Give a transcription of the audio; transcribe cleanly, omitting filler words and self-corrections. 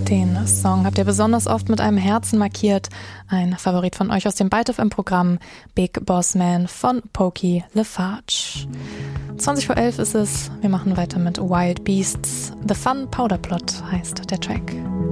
Den Song habt ihr besonders oft mit einem Herzen markiert. Ein Favorit von euch aus dem ByteFM-Programm, Big Boss Man von Pokey LaFarge. 11:20 ist es. Wir machen weiter mit Wild Beasts. The Fun Powder Plot heißt der Track.